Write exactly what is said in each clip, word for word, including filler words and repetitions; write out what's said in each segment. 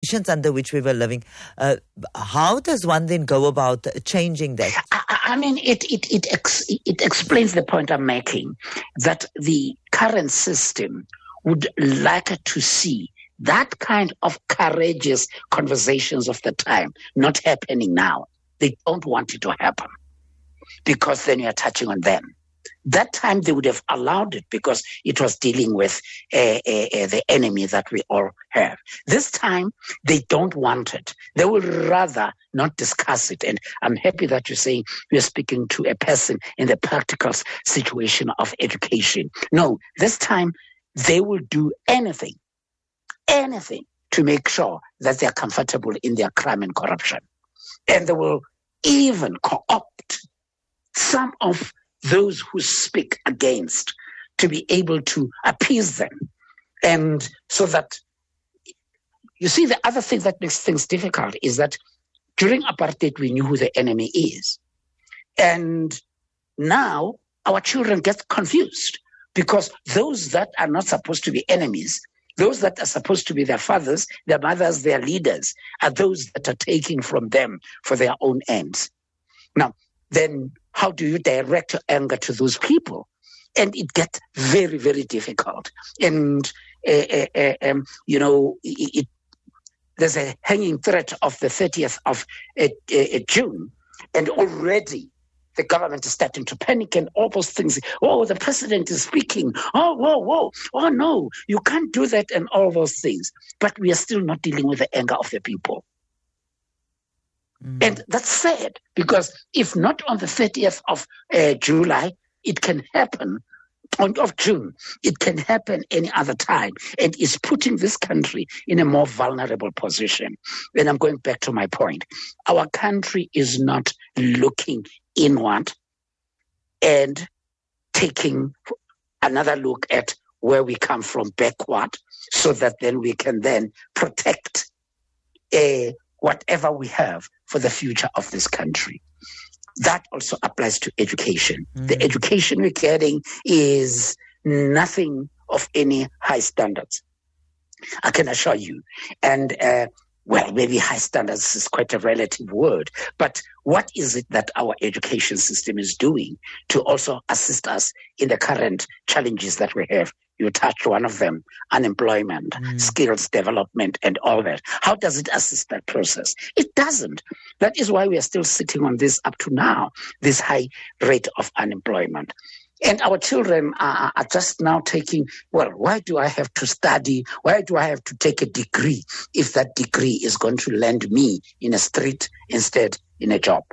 conditions under which we were living. Uh, how does one then go about changing that? I, I mean, it it it, ex, it explains the point I'm making, that the current system would like to see that kind of courageous conversations of the time not happening now. They don't want it to happen because then you're touching on them. That time they would have allowed it because it was dealing with uh, uh, uh, the enemy that we all have. This time they don't want it. They would rather not discuss it. And I'm happy that you're saying you're speaking to a person in the practical situation of education. No, this time they will do anything, anything to make sure that they're comfortable in their crime and corruption. And they will even co-opt some of those who speak against to be able to appease them. And so that, you see, the other thing that makes things difficult is that during apartheid, we knew who the enemy is. And now our children get confused because those that are not supposed to be enemies, those that are supposed to be their fathers, their mothers, their leaders, are those that are taking from them for their own ends. Now, then how do you direct your anger to those people? And it gets very, very difficult. And, uh, uh, uh, um, you know, it, it, there's a hanging threat of the thirtieth of uh, uh, June, and already the government is starting to panic and all those things. Oh, the president is speaking. Oh, whoa, whoa. Oh, no, you can't do that and all those things. But we are still not dealing with the anger of the people. Mm. And that's sad, because if not on the thirtieth of uh, July, it can happen, on, of June, it can happen any other time. And it's putting this country in a more vulnerable position. And I'm going back to my point. Our country is not looking inward and taking another look at where we come from backward, so that then we can then protect uh, whatever we have for the future of this country. That also applies to education. Mm-hmm. The education we're getting is nothing of any high standards, I can assure you. And uh, well, maybe high standards is quite a relative word, but what is it that our education system is doing to also assist us in the current challenges that we have? You touched one of them, unemployment, mm. skills development, and all that. How does it assist that process? It doesn't. That is why we are still sitting on this up to now, this high rate of unemployment. And our children are, are just now taking, well, why do I have to study? Why do I have to take a degree if that degree is going to land me in a street instead in a job?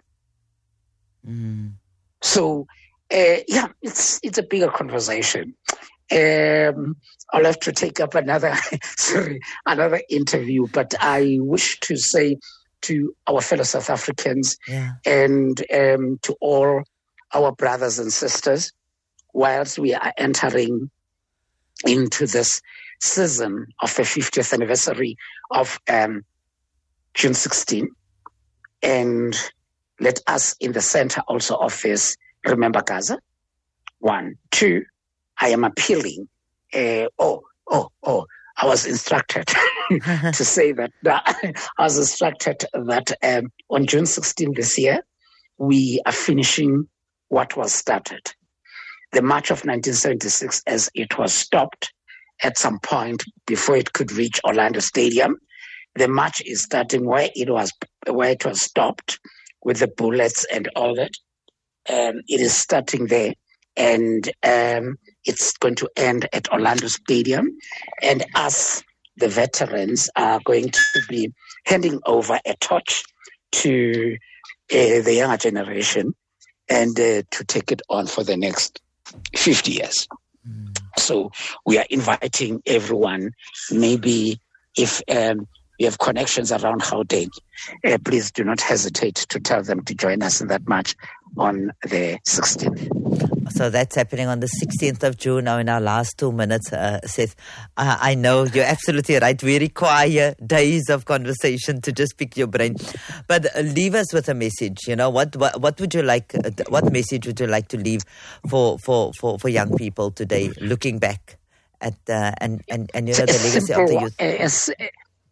Mm. So, uh, yeah, it's it's a bigger conversation. Um, I'll have to take up another, sorry, another interview, but I wish to say to our fellow South Africans yeah. and um, to all our brothers and sisters, whilst we are entering into this season of the fiftieth anniversary of um, June sixteenth, and let us in the center also of this remember Gaza. One, two, I am appealing. Uh, oh, oh, oh, I was instructed to say that. I was instructed that um, on June sixteenth this year, we are finishing what was started. The March of nineteen seventy-six, as it was stopped at some point before it could reach Orlando Stadium. The march is starting where it was where it was stopped with the bullets and all that. Um, it is starting there, and um, it's going to end at Orlando Stadium. And us, the veterans, are going to be handing over a torch to uh, the younger generation and uh, to take it on for the next fifty years. Mm. So we are inviting everyone, maybe if um, you have connections around Gauteng, uh, please do not hesitate to tell them to join us in that march on the sixteenth. So that's happening on the sixteenth of June. Now in our last two minutes, uh, Seth, uh, I know you're absolutely right. We require days of conversation to just pick your brain. But uh, leave us with a message. You know, what what, what would you like, uh, what message would you like to leave for, for, for, for young people today, looking back at, uh, and, and, and, you know, the legacy simple, of the youth? It's,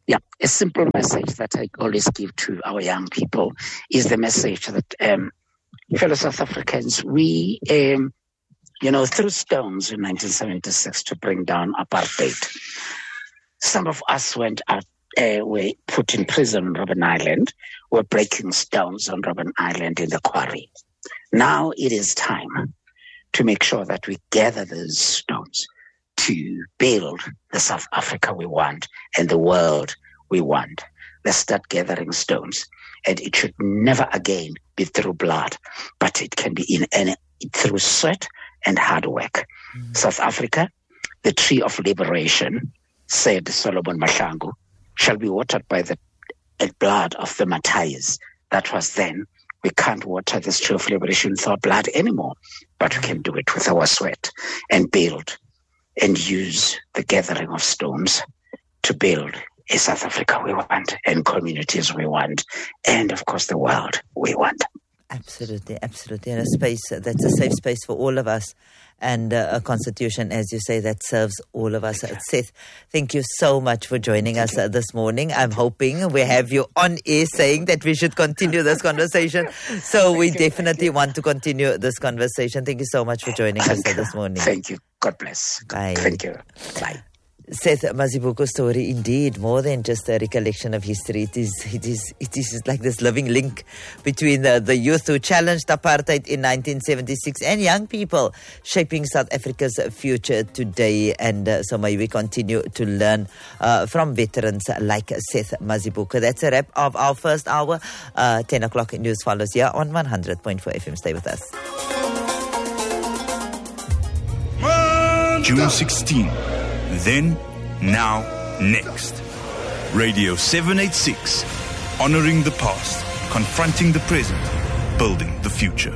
Yeah, a simple message that I always give to our young people is the message that, um, fellow South Africans, we, um, you know, threw stones in nineteen seventy-six to bring down apartheid. Some of us went out, uh, were put in prison on Robben Island, were breaking stones on Robben Island in the quarry. Now it is time to make sure that we gather those stones to build the South Africa we want and the world we want. Let's start gathering stones. And it should never again be through blood, but it can be in any, through sweat and hard work. Mm. South Africa, the tree of liberation, said Solomon Mahlangu, shall be watered by the blood of the martyrs. That was then. We can't water this tree of liberation with our blood anymore, but we can do it with our sweat and build and use the gathering of stones to build a South Africa we want and communities we want and, of course, the world we want. Absolutely, absolutely. And a space that's a safe space for all of us and uh, a constitution, as you say, that serves all of us. Seth, thank you so much for joining us uh, this morning. I'm hoping we have you on air saying that we should continue this conversation. So we definitely want to continue this conversation. Thank you so much for joining us uh, this morning. Thank you. God bless. Bye. Thank you. Bye. Seth Mazibuko's story, indeed, more than just a recollection of history. It is, it is, it is like this living link between the, the youth who challenged apartheid in nineteen seventy-six and young people shaping South Africa's future today. And uh, so may we continue to learn uh, from veterans like Seth Mazibuko. That's a wrap of our first hour. Uh, ten o'clock news follows here on one hundred point four F M. Stay with us. June sixteenth. Then, now, next. Radio seven eighty-six. Honoring the past, confronting the present, building the future.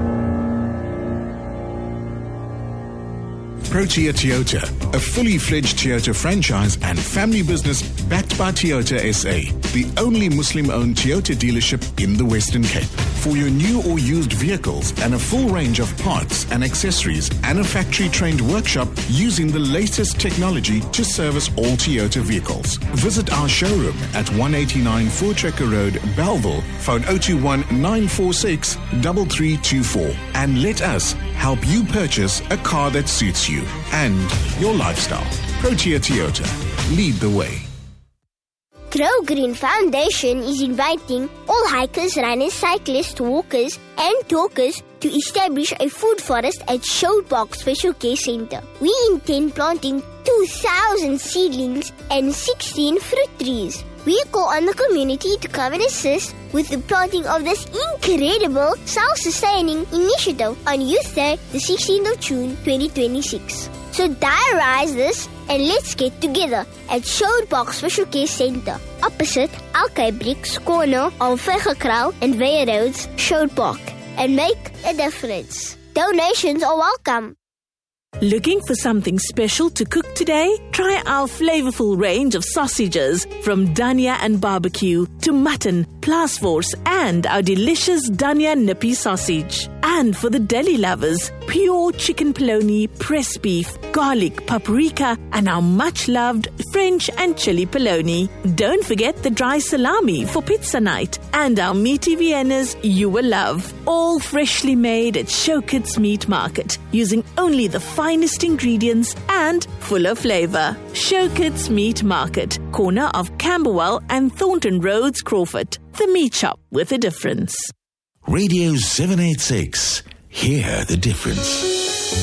Protea Toyota, a fully fledged Toyota franchise and family business backed by Toyota S A, the only Muslim-owned Toyota dealership in the Western Cape. For your new or used vehicles and a full range of parts and accessories and a factory-trained workshop using the latest technology to service all Toyota vehicles. Visit our showroom at one eighty-nine Voortrekker Road, Bellville, phone zero two one nine four six three three two four, and let us help you purchase a car that suits you and your lifestyle. Protea Toyota. Lead the way. Grow Green Foundation is inviting all hikers, runners, cyclists, walkers and talkers to establish a food forest at Showbox Special Care Center. We intend planting two thousand seedlings and sixteen fruit trees. We call on the community to come and assist with the planting of this incredible self-sustaining initiative on Youth Day, the sixteenth of June, twenty twenty-six. So diarize this and let's get together at Showbox Special Care Center, opposite Alkay Bricks, corner of Vergekraal and Weyer Roads, Showpark, and make a difference. Donations are welcome. Looking for something special to cook today? Try our flavorful range of sausages from Dania and Barbecue to mutton, Plaasvors and our delicious Dania Nippy sausage. And for the deli lovers, pure chicken polony, pressed beef, garlic, paprika and our much-loved French and chili polony. Don't forget the dry salami for pizza night and our meaty Viennas you will love. All freshly made at Showkits Meat Market using only the finest ingredients and full of flavor. Showkits Meat Market, corner of Camberwell and Thornton Roads, Crawford. The meat shop with a difference. Radio seven eighty-six. Hear the difference.